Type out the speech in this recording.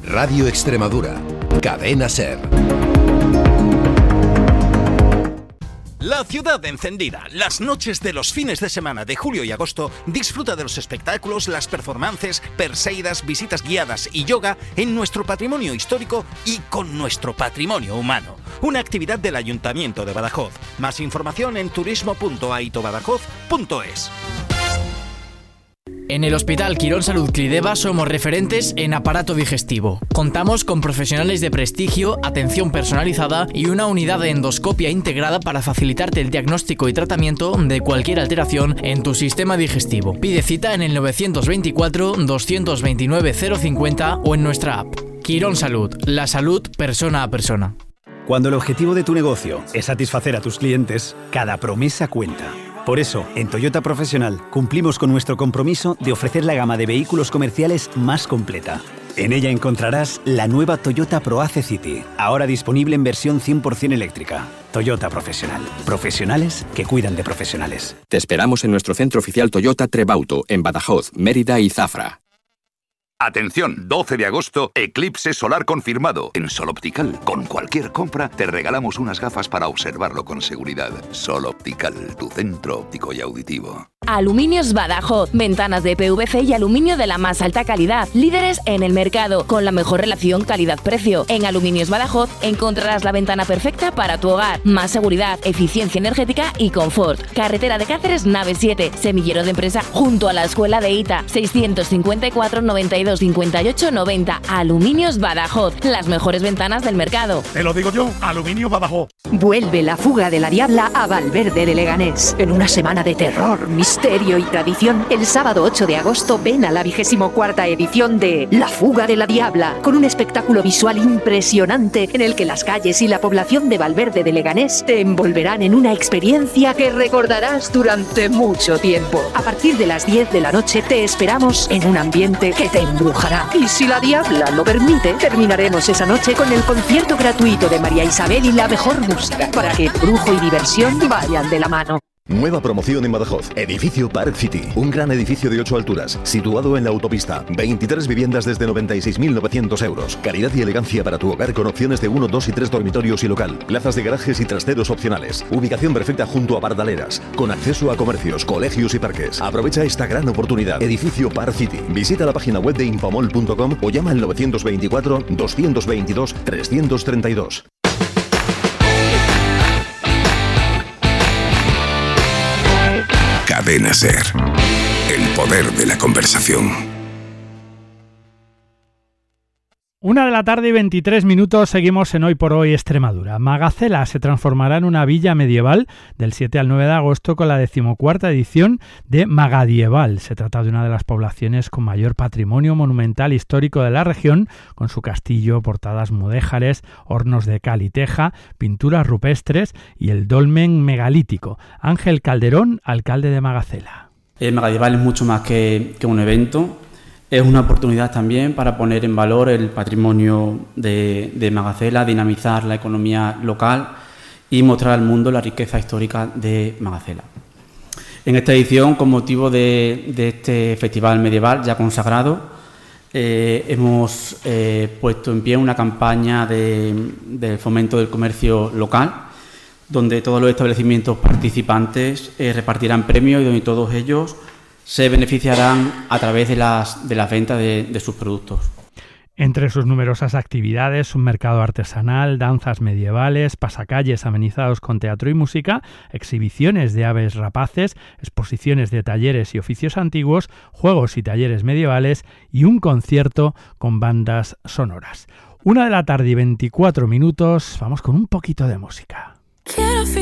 Radio Extremadura, Cadena SER. La ciudad encendida. Las noches de los fines de semana de julio y agosto disfruta de los espectáculos, las performances, perseidas, visitas guiadas y yoga en nuestro patrimonio histórico y con nuestro patrimonio humano. Una actividad del Ayuntamiento de Badajoz. Más información en turismo.aitobadajoz.es. En el Hospital Quirón Salud Clideva somos referentes en aparato digestivo. Contamos con profesionales de prestigio, atención personalizada y una unidad de endoscopia integrada para facilitarte el diagnóstico y tratamiento de cualquier alteración en tu sistema digestivo. Pide cita en el 924-229-050 o en nuestra app. Quirón Salud, la salud persona a persona. Cuando el objetivo de tu negocio es satisfacer a tus clientes, cada promesa cuenta. Por eso, en Toyota Profesional cumplimos con nuestro compromiso de ofrecer la gama de vehículos comerciales más completa. En ella encontrarás la nueva Toyota ProAce City, ahora disponible en versión 100% eléctrica. Toyota Profesional. Profesionales que cuidan de profesionales. Te esperamos en nuestro centro oficial Toyota Trebauto, en Badajoz, Mérida y Zafra. Atención, 12 de agosto, eclipse solar confirmado. En Sol Optical, con cualquier compra, te regalamos unas gafas para observarlo con seguridad. Sol Optical, tu centro óptico y auditivo. Aluminios Badajoz, ventanas de PVC y aluminio de la más alta calidad, líderes en el mercado, con la mejor relación calidad-precio. En Aluminios Badajoz encontrarás la ventana perfecta para tu hogar, más seguridad, eficiencia energética y confort. Carretera de Cáceres, nave 7, semillero de empresa junto a la escuela de ITA, 654 92 58 90. Aluminios Badajoz, las mejores ventanas del mercado. Te lo digo yo, Aluminios Badajoz. Vuelve la fuga de la Diabla a Valverde de Leganés. En una semana de terror, misterio y tradición, el sábado 8 de agosto ven a la 24ª edición de La Fuga de la Diabla, con un espectáculo visual impresionante en el que las calles y la población de Valverde de Leganés te envolverán en una experiencia que recordarás durante mucho tiempo. A partir de las 10 de la noche te esperamos en un ambiente que te embrujará. Y si la Diabla lo permite, terminaremos esa noche con el concierto gratuito de María Isabel y la mejor música, para que brujo y diversión vayan de la mano. Nueva promoción en Badajoz. Edificio Park City. Un gran edificio de 8 alturas, situado en la autopista. 23 viviendas desde 96.900 euros. Calidad y elegancia para tu hogar con opciones de 1, 2 y 3 dormitorios y local. Plazas de garajes y trasteros opcionales. Ubicación perfecta junto a Pardaleras. Con acceso a comercios, colegios y parques. Aprovecha esta gran oportunidad. Edificio Park City. Visita la página web de infomol.com o llama al 924 222 332. Cadena SER. El poder de la conversación. 1:23 seguimos en Hoy por Hoy Extremadura. Magacela se transformará en una villa medieval del 7 al 9 de agosto con la 14ª edición de Magadieval. Se trata de una de las poblaciones con mayor patrimonio monumental histórico de la región, con su castillo, portadas mudéjares, hornos de cal y teja, pinturas rupestres y el dolmen megalítico. Ángel Calderón, alcalde de Magacela. Magadieval es mucho más que un evento. Es una oportunidad también para poner en valor el patrimonio de Magacela, dinamizar la economía local y mostrar al mundo la riqueza histórica de Magacela. En esta edición, con motivo de este festival medieval ya consagrado, hemos puesto en pie una campaña de fomento del comercio local, donde todos los establecimientos participantes repartirán premios y donde todos ellos se beneficiarán a través de las ventas de sus productos. Entre sus numerosas actividades, un mercado artesanal, danzas medievales, pasacalles amenizados con teatro y música, exhibiciones de aves rapaces, exposiciones de talleres y oficios antiguos, juegos y talleres medievales y un concierto con bandas sonoras. 1:24 PM, vamos con un poquito de música.